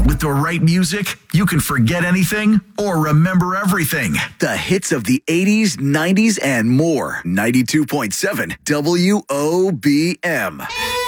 With the right music, you can forget anything or remember everything. The hits of the 80s, 90s, and more. 92.7 WOBM.